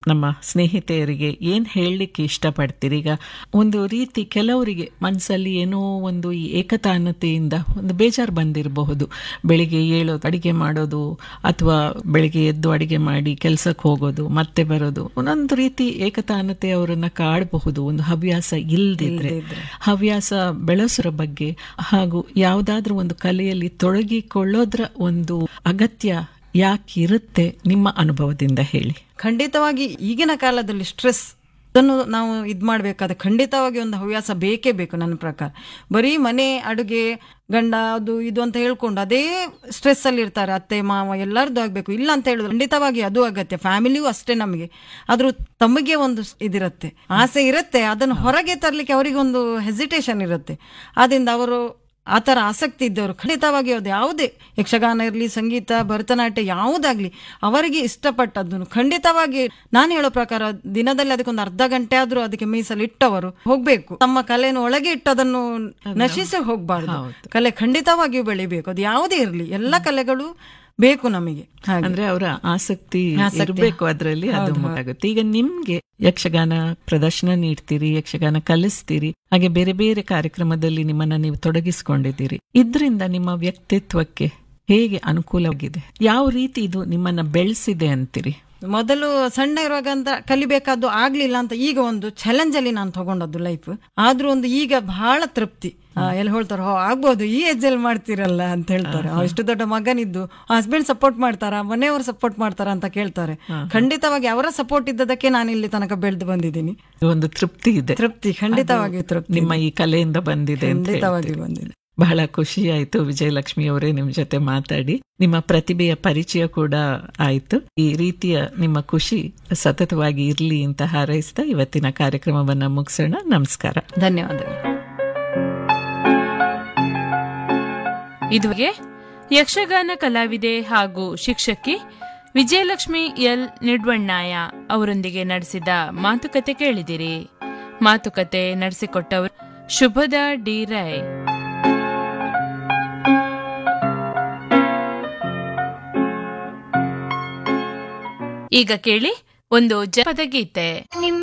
ನಮ್ಮ ಸ್ನೇಹಿತೆಯರಿಗೆ ಏನ್ ಹೇಳಲಿಕ್ಕೆ ಇಷ್ಟಪಡ್ತೀರಿ? ಈಗ ಒಂದು ರೀತಿ ಕೆಲವರಿಗೆ ಮನಸ್ಸಲ್ಲಿ ಏನೋ ಒಂದು ಈ ಏಕತಾನತೆಯಿಂದ ಒಂದು ಬೇಜಾರು ಬಂದಿರಬಹುದು. ಬೆಳಿಗ್ಗೆ ಏಳೋದು, ಅಡಿಗೆ ಮಾಡೋದು, ಅಥವಾ ಬೆಳಿಗ್ಗೆ ಎದ್ದು ಅಡಿಗೆ ಮಾಡಿ ಕೆಲಸಕ್ಕೆ ಹೋಗೋದು, ಮತ್ತೆ ಬರೋದು, ಒಂದೊಂದು ರೀತಿ ಏಕತಾನತೆ ಅವರನ್ನ ಕಾಡಬಹುದು. ಒಂದು ಹವ್ಯಾಸ ಇಲ್ದಿದ್ರೆ ಹವ್ಯಾಸ ಬೆಳೆಸೋರ ಬಗ್ಗೆ ಹಾಗೂ ಯಾವುದಾದ್ರೂ ಒಂದು ಕಲೆಯಲ್ಲಿ ತೊಡಗಿಕೊಳ್ಳೋದ್ರ ಒಂದು ಅಗತ್ಯ ಯಾಕಿರುತ್ತೆ ನಿಮ್ಮ ಅನುಭವದಿಂದ ಹೇಳಿ. ಖಂಡಿತವಾಗಿ ಈಗಿನ ಕಾಲದಲ್ಲಿ ಸ್ಟ್ರೆಸ್ ಅದನ್ನು ನಾವು ಮಾಡ್ಬೇಕಾದ್ರೆ ಖಂಡಿತವಾಗಿ ಒಂದು ಹವ್ಯಾಸ ಬೇಕೇ ಬೇಕು. ನನ್ನ ಪ್ರಕಾರ ಬರೀ ಮನೆ ಅಡುಗೆ ಗಂಡ ಅದು ಇದು ಅಂತ ಹೇಳ್ಕೊಂಡು ಅದೇ ಸ್ಟ್ರೆಸ್ ಅಲ್ಲಿ ಇರ್ತಾರೆ. ಅತ್ತೆ ಮಾವ ಎಲ್ಲರದ್ದು ಆಗ್ಬೇಕು ಇಲ್ಲ ಅಂತ ಹೇಳಿದ್ರು ಖಂಡಿತವಾಗಿ ಅದು ಅಗತ್ಯ. ಫ್ಯಾಮಿಲಿಯೂ ಅಷ್ಟೇ. ನಮಗೆ ಆದ್ರೂ ತಮಗೆ ಒಂದು ಇದಿರುತ್ತೆ, ಆಸೆ ಇರುತ್ತೆ, ಅದನ್ನು ಹೊರಗೆ ತರಲಿಕ್ಕೆ ಅವರಿಗೊಂದು ಹೆಸಿಟೇಷನ್ ಇರುತ್ತೆ. ಆದ್ರಿಂದ ಅವರು ಆ ಥರ ಆಸಕ್ತಿ ಇದ್ದವರು ಖಂಡಿತವಾಗಿ ಅದು ಯಾವುದೇ ಯಕ್ಷಗಾನ ಇರಲಿ, ಸಂಗೀತ, ಭರತನಾಟ್ಯ ಯಾವುದಾಗ್ಲಿ ಅವರಿಗೆ ಇಷ್ಟಪಟ್ಟದ್ದನ್ನು ಖಂಡಿತವಾಗಿ ನಾನು ಹೇಳೋ ಪ್ರಕಾರ ದಿನದಲ್ಲಿ ಅದಕ್ಕೊಂದು ಅರ್ಧ ಗಂಟೆ ಆದ್ರೂ ಅದಕ್ಕೆ ಮೀಸಲಿಟ್ಟವರು ಹೋಗ್ಬೇಕು. ತಮ್ಮ ಕಲೆಯನ್ನು ಒಳಗೆ ಇಟ್ಟು ಅದನ್ನು ನಶಿಸಿ ಹೋಗ್ಬಾರ್ದು. ಕಲೆ ಖಂಡಿತವಾಗಿಯೂ ಬೆಳಿಬೇಕು. ಅದು ಯಾವುದೇ ಇರಲಿ, ಎಲ್ಲ ಕಲೆಗಳು ಬೇಕು ನಮಗೆ. ಅಂದ್ರೆ ಅವರ ಆಸಕ್ತಿ ಇರಬೇಕು ಅದರಲ್ಲಿ, ಅದು ಆಗುತ್ತೆ. ಈಗ ನಿಮ್ಗೆ ಯಕ್ಷಗಾನ ಪ್ರದರ್ಶನ ನೀಡ್ತೀರಿ, ಯಕ್ಷಗಾನ ಕಲಿಸ್ತೀರಿ, ಹಾಗೆ ಬೇರೆ ಬೇರೆ ಕಾರ್ಯಕ್ರಮದಲ್ಲಿ ನಿಮ್ಮನ್ನ ನೀವು ತೊಡಗಿಸಿಕೊಂಡಿದ್ದೀರಿ. ಇದರಿಂದ ನಿಮ್ಮ ವ್ಯಕ್ತಿತ್ವಕ್ಕೆ ಹೇಗೆ ಅನುಕೂಲವಾಗಿದೆ? ಯಾವ ರೀತಿ ಇದು ನಿಮ್ಮನ್ನ ಬೆಳೆಸಿದೆ ಅಂತೀರಿ? ಮೊದಲು ಸಣ್ಣ ಇರುವಾಗ ಅಂತ ಕಲಿಬೇಕಾದ್ದು ಆಗ್ಲಿಲ್ಲ ಅಂತ ಈಗ ಒಂದು ಚಾಲೆಂಜ್ ಅಲ್ಲಿ ನಾನು ತಗೊಂಡದ್ದು ಲೈಫ್. ಆದ್ರೂ ಒಂದು ಈಗ ಬಹಳ ತೃಪ್ತಿ. ಎಲ್ಲ ಹೇಳ್ತಾರ ಆಗ್ಬೋದು, ಈ ಏಜ್ ಅಲ್ಲಿ ಮಾಡ್ತಿರಲ್ಲ ಅಂತ ಹೇಳ್ತಾರೆ. ಇಷ್ಟು ದೊಡ್ಡ ಮಗನಿದ್ದು ಹಸ್ಬೆಂಡ್ ಸಪೋರ್ಟ್ ಮಾಡ್ತಾರ, ಮನೆಯವರು ಸಪೋರ್ಟ್ ಮಾಡ್ತಾರ ಅಂತ ಕೇಳ್ತಾರೆ. ಖಂಡಿತವಾಗಿ ಅವರ ಸಪೋರ್ಟ್ ಇದ್ದದಕ್ಕೆ ನಾನು ಇಲ್ಲಿ ತನಕ ಬೆಳೆದು ಬಂದಿದ್ದೀನಿ. ಒಂದು ತೃಪ್ತಿ ಇದೆ. ತೃಪ್ತಿ ಖಂಡಿತವಾಗಿ ತೃಪ್ತಿ ನಿಮ್ಮ ಈ ಕಲೆಯಿಂದ ಬಂದಿದೆ. ಖಂಡಿತವಾಗಿ ಬಂದಿದೆ. ಬಹಳ ಖುಷಿ ಆಯ್ತು ವಿಜಯಲಕ್ಷ್ಮಿ ಅವರೇ ನಿಮ್ ಜೊತೆ ಮಾತಾಡಿ. ನಿಮ್ಮ ಪ್ರತಿಭೆಯ ಪರಿಚಯ ಕೂಡ ಆಯ್ತು. ಈ ರೀತಿಯ ನಿಮ್ಮ ಖುಷಿ ಸತತವಾಗಿ ಇರ್ಲಿ ಅಂತ ಹಾರೈಸ್ತಾ ಇವತ್ತಿನ ಕಾರ್ಯಕ್ರಮವನ್ನ ಮುಗಿಸೋಣ. ನಮಸ್ಕಾರ. ಧನ್ಯವಾದಗಳು. ಇದುವರೆಗೆ ಯಕ್ಷಗಾನ ಕಲಾವಿದೆ ಹಾಗೂ ಶಿಕ್ಷಕಿ ವಿಜಯಲಕ್ಷ್ಮಿ ಎಲ್ ನಿಡ್ವಣ್ಣಾಯ ಅವರೊಂದಿಗೆ ನಡೆಸಿದ ಮಾತುಕತೆ ಕೇಳಿದಿರಿ. ಮಾತುಕತೆ ನಡೆಸಿಕೊಟ್ಟವರು ಶುಭದಾ ಡಿ ರೈ. ಈಗ ಕೇಳಿ ಒಂದು ಜನಪದ ಗೀತೆ.